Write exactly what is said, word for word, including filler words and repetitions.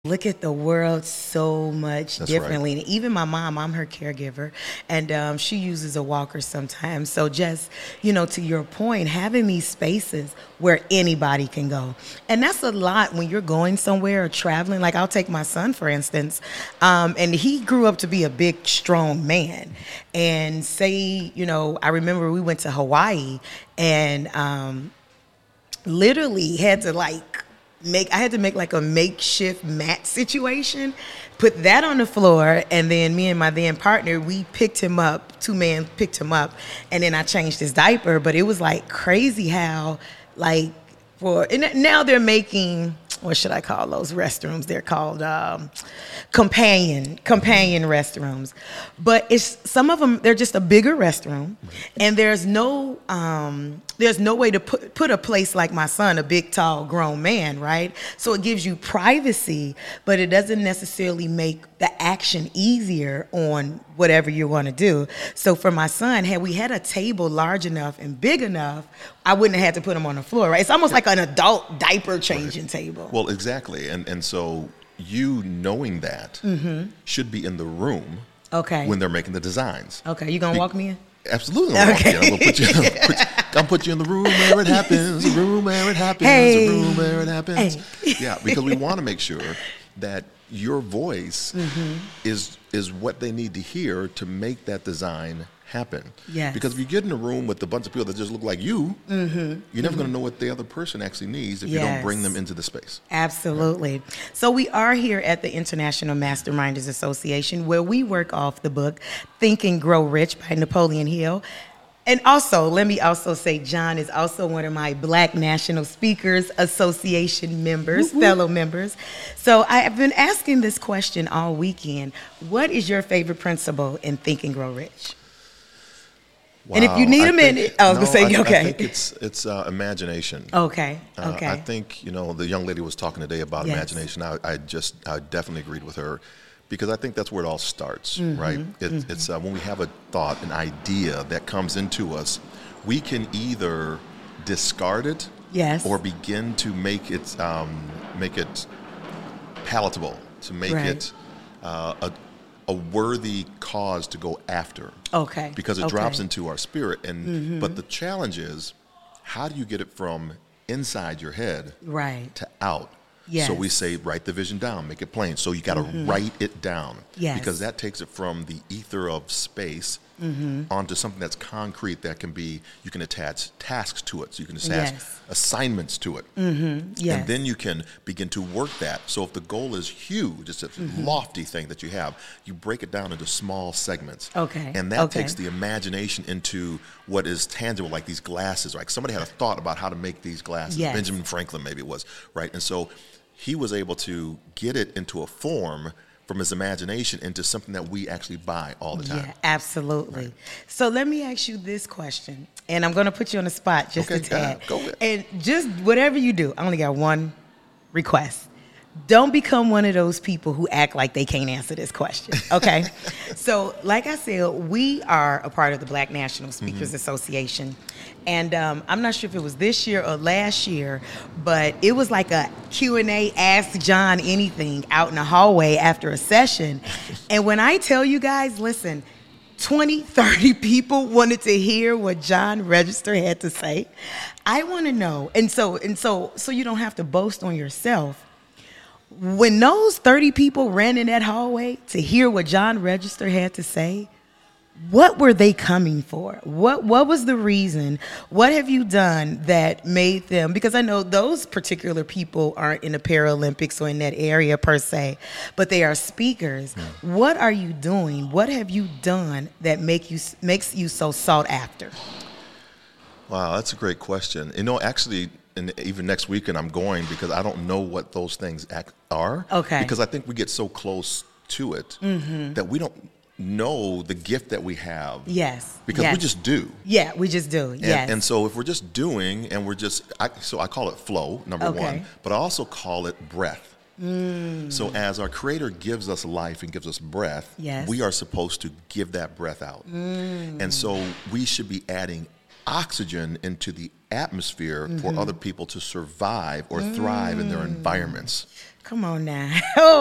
look at the world so much That's differently. right. And even my mom, I'm her caregiver, and um, she uses a walker sometimes. So just, you know, to your point, having these spaces where anybody can go. And that's a lot when you're going somewhere or traveling. Like I'll take my son, for instance, um, and he grew up to be a big, strong man. And say, you know, I remember we went to Hawaii and um, literally had to like, make I had to make like a makeshift mat situation, put that on the floor, and then me and my then partner, we picked him up, two men picked him up, and then I changed his diaper. But it was like crazy how like for and now they're making, what should I call those restrooms? They're called um, companion companion restrooms, but it's some of them. They're just a bigger restroom, and there's no um, there's no way to put put a place like my son, a big, tall, grown man, right? So it gives you privacy, but it doesn't necessarily make the action easier on whatever you want to do. So for my son, had we had a table large enough and big enough, I wouldn't have had to put him on the floor, right? It's almost like an adult diaper changing table. Well, exactly. And and so you knowing that Mm-hmm. should be in the room Okay. when they're making the designs. Okay, you gonna Be- walk me in? Absolutely. I'm Okay. gonna put you, I'm gonna put you, I'm put you in the room where it happens, the room where it happens, Hey. the room where it happens. Hey. Yeah, because we want to make sure that your voice Mm-hmm. is is what they need to hear to make that design happen. Yes. Because if you get in a room with a bunch of people that just look like you, Mm-hmm. you're never going to know what the other person actually needs if you don't bring Yes. them into the space. Absolutely. So we are here at the International Masterminders Association, where we work off the book Think and Grow Rich by Napoleon Hill. And also, let me also say, John is also one of my Black National Speakers Association members, fellow members. So I have been asking this question all weekend. What is your favorite principle in Think and Grow Rich? And if you Wow, need I a minute, think- I was gonna no, say, I, okay. I think it's it's uh, imagination. Okay, Uh, okay. I think, you know, the young lady was talking today about Yes. imagination. I, I just, I definitely agreed with her because I think that's where it all starts, Mm-hmm, right? It, It's uh, when we have a thought, an idea that comes into us, we can either discard it Yes. or begin to make it, um, make it palatable, to make Right. it uh, a, a worthy cause to go after. Okay, Because it okay. drops into our spirit. And but the challenge is, how do you get it from inside your head Right. to out? Yes. So we say, write the vision down, make it plain. So you got to write it down. Yes. Because that takes it from the ether of space onto something that's concrete that can be, you can attach tasks to it. So you can attach Yes. assignments to it. Yes. And then you can begin to work that. So if the goal is huge, it's a lofty thing that you have, you break it down into small segments. Okay, And that okay. takes the imagination into what is tangible, like these glasses. Like somebody had a thought about how to make these glasses. Yes. Benjamin Franklin maybe it was, right? And so he was able to get it into a form from his imagination into something that we actually buy all the time. Yeah, absolutely. So let me ask you this question, and I'm going to put you on the spot just Okay, a tad. yeah, go ahead. And just whatever you do, I only got one request. Don't become one of those people who act like they can't answer this question, okay? So, like I said, we are a part of the Black National Speakers Mm-hmm. Association. And um, I'm not sure if it was this year or last year, but it was like a Q and A, Ask John Anything out in the hallway after a session. And when I tell you guys, listen, twenty, thirty people wanted to hear what John Register had to say. I want to know, and so and so so you don't have to boast on yourself. When those thirty people ran in that hallway to hear what John Register had to say, what were they coming for? What what was the reason? What have you done that made them, because I know those particular people aren't in the Paralympics or in that area per se, but they are speakers. What are you doing? What have you done that make you makes you so sought after? Wow, that's a great question. You know, actually, and even next weekend I'm going because I don't know what those things act are. Okay. Because I think we get so close to it that we don't know the gift that we have. Yes. Because yes. we just do. Yeah, we just do. And, Yes. and so if we're just doing and we're just, I, so I call it flow, number Okay. one, but I also call it breath. So as our Creator gives us life and gives us breath, Yes. we are supposed to give that breath out. And so we should be adding oxygen into the atmosphere mm-hmm. for other people to survive or thrive mm. in their environments. Come on now.